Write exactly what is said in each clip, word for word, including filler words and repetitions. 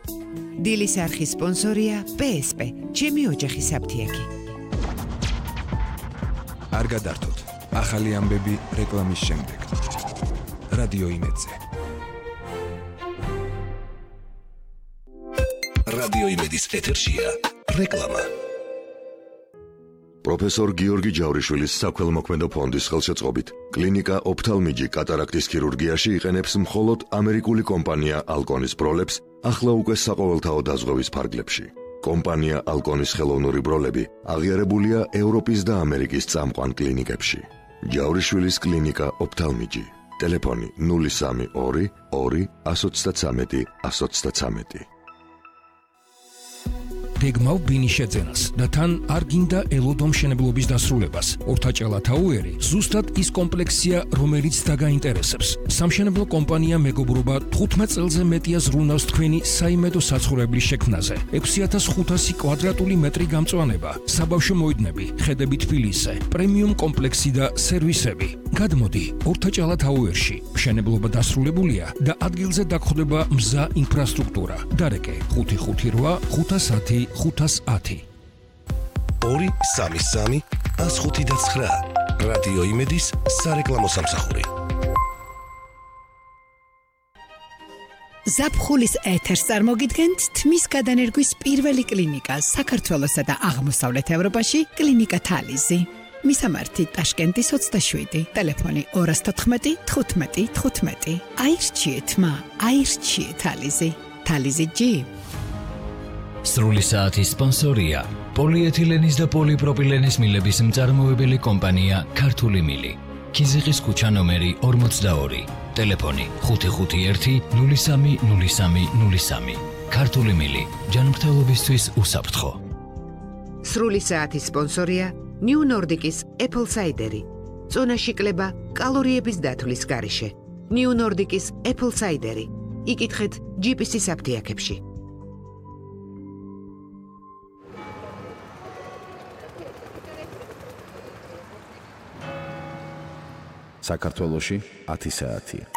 დილის არხის სპონსორია პე ეს პე, ჩემი ოჯახი საფთიაგი. არ გადართოთ, ახალი ამბები რეკლამის შემდეგ. რადიო იმედზე. რადიო იმედის ეთერშია რეკლამა. პროფესორ გიორგი ჯავრიშვილის საქველმოქმედო ფონდის ხელშეწყობით კლინიკა ოფთალმიჯი კატარაქტის ქირურგიაში იყენებს მხოლოდ ამერიკული კომპანია ალკონის ბროლებს ახლა უკვე საყოველთაო დაზღვევის ფარგლებში. კომპანია ალკონის ხელოვნური ბროლები აღიარებულია ევროპის და ამერიკის წამყვან კლინიკებში. ჯავრიშვილის კლინიკა ოფთალმიჯი. ტელეფონი ნული სამი ორი ორი ათს ოცდათრამეტი ათს ოცდათრამეტი. გეგმავ ბინის შეძენას და თან არ გინდა ელოდო მშენებლობის დასრულებას. ორთაჭალა თაუერი ზუსტად ის კომპლექსია, რომელიც დაგაინტერესებს. სამშენებლო კომპანია მეგობრობა თხუთმეტ წელზე მეტია ზრუნავს თქვენი საიმედო საცხოვრებლის შექმნაზე. ექვსი ათას ხუთასი კვადრატული მეტრი გამწვანება, საბავშვო მოედნები, ხედები თბილისზე, პრემიუმ კომპლექსი და სერვისები. გადმოდი ორთაჭალა თაუერში. მშენებლობა დასრულებულია და ადგილზე დაგხვდება მზა ინფრასტრუქტურა. დარეკე ხუთი ხუთი რვა ხუთას ათი ხუთას ათი. ორი სამი სამი ას ხუთი და ცხრა. რადიო იმედის სარეკლამო სამსახური. ზაფხულის ეთერს წარმოგიდგენთ თმის გადანერგვის პირველი კლინიკა საქართველოსა და აღმოსავლეთ ევროპაში კლინიკა თალიზი. მისამართი ტაშკენტის ოცდაშვიდი, ტელეფონი ორას თოთხმეტი თხუთმეტი თხუთმეტი. აირჩიეთ მა, აირჩიეთ თალიზი. თალიზი ჯი. სრული საათის სპონსორია პოლიეთილენის და პოლიპროპილენის მილების მწარმოებელი კომპანია ქართული მილი. ქიზიყის ქუჩა ნომერი ორმოცდაორი. ტელეფონი ხუთი ხუთი ერთი ნული სამი ნული სამი ნული სამი. ქართული მილი ჯანმრთელობისთვის უსაფრთხო. სრული საათის სპონსორია ნიუ ნორდიკის Apple Cider. წონაში კლება კალორიების დათვლის გარეშე. ნიუ ნორდიკის Apple Cider. იკითხეთ ჯი პი სი საფთიაქებში. საქართველოში ათი საათია.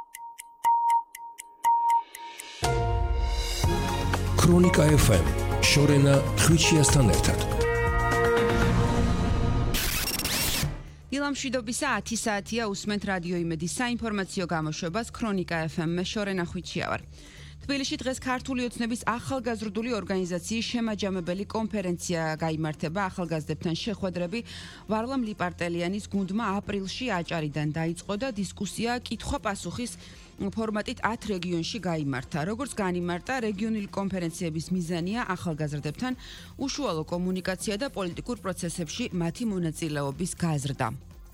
ქრონიკა ეფ ემ შორენა ხვიჩიასთან ერთად. დილამშვიდობისა ათი საათია უსმენთ რადიო იმედის საინფორმაციო გამოშვებას ქრონიკა ეფ ემ-მე შორენა ხვიჩია ვარ. თბილისში დღეს ქართული ოცნების ახალგაზრდული ორგანიზაციის შემაჯამებელი კონფერენცია გაიმართება. ახალგაზრდებთან შეხვედრები ვარლამ ლიპარტელიანის გუნდმა აპრილში აჭარიდან დაიწყო და დისკუსია კითხვა-პასუხის ფორმატით ათ რეგიონში გაიმართა. როგორც განიმართა, რეგიონული კონფერენციების მიზანია ახალგაზრდებთან უშუალო კომუნიკაცია და პოლიტიკურ პროცესებში მათი მონაწილეობის გაზრდა.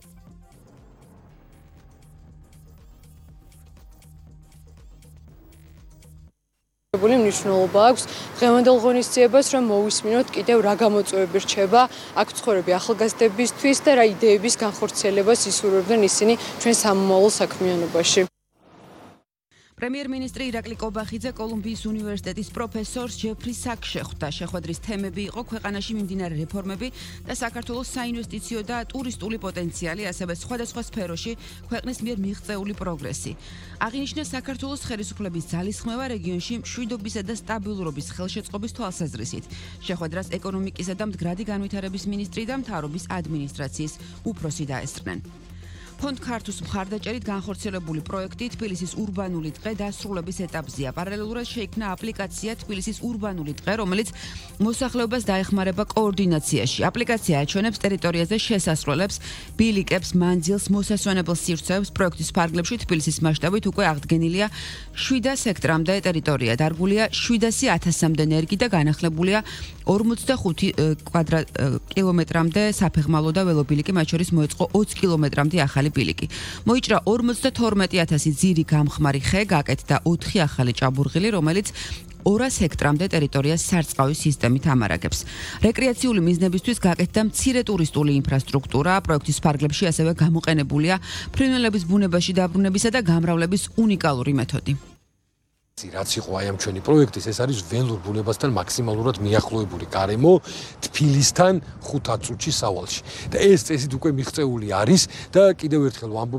მნიშვნელობა აქვს დღევანდელ ღონისძიებას, რომ მოვისმინოთ კიდევ რა გამოწვევები რჩება აქ მცხოვრები ახალგაზრდებისთვის და რა იდეების განხორციელებას ისურვებდნენ ისინი ჩვენ სამომავლო საქმიანობაში. პრემიერ-მინისტრი ირაკლი კობახიძე კოლუმბიის უნივერსიტეტის პროფესორს ჯეფრი საკს შეხვდა. შეხვედრის თემები იყო ქვეყანაში მიმდინარე რეფორმები და საქართველოს საინვესტიციო და ტურისტული პოტენციალი, ასევე სხვადასხვა სფეროში ქვეყნის მიერ მიღწეული პროგრესი. აღინიშნა საქართველოს ხელისუფლების ძალისხმევა რეგიონში მშვიდობისა და სტაბილურობის ხელშეწყობის თვალსაზრისით. შეხვედრას ეკონომიკისა და მდგრადი განვითარების მინისტრი და მთავრობის ადმინისტრაციის უფროსი დაესწრნენ. ფონდ ქართუს მხარდაჭერით განხორციელებული პროექტი თბილისის ურბანული დღე დასრულების ეტაპზეა. პარალელურად შეიქმნა აპლიკაცია თბილისის ურბანული დღე, რომელიც მოსახლეობას დაეხმარება კოორდინაციაში. აპლიკაცია აჩვენებს ტერიტორიაზე შესასვლელებს, ბილიკებს, მანძილს, მოსასვენებელ სივრცეებს. პროექტის ფარგლებში თბილისის მასშტაბით უკვე აღდგენილია შვიდას ჰექტრამდე ტერიტორია. დარგულია შვიდასი ათასამდე ნერგი და განახლებულია ორმოცდახუთი კვადრატ კილომეტრამდე საფეხმავლო და ველობილიკი, მათ შორის მოეწყო ოცი კილომეტრამდე ახალი ბილიკი. მოიჭრა ორმოცდათორმეტი ათასი ძირი გამხმარი ხე, გაკეთდა ოთხი ახალი ჭაბურღილი, რომელიც ორას ჰექტრამდე ტერიტორიას სარწყავი სისტემით ამარაგებს. რეკრეაციული მიზნებისთვის გაკეთდა მცირე ტურისტული ინფრასტრუქტურა. პროექტის ფარგლებში ასევე გამოყენებულია ფრინველების ბუნებაში დაბრუნებისა და გამრავლების უნიკალური მეთოდი. რაც იყო აი ამ ჩვენი პროექტის, ეს არის ველურ ბუნებასთან მაქსიმალურად მიახლოებული გარემო თბილისთან ხუთ ათს წუთში სავალში. და ეს წესით უკვე მიღწეული არის და კიდევ ერთხელ ვამბობ